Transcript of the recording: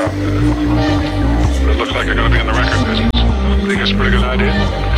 But it looks like they're going to be in the record business. I think it's a pretty good idea.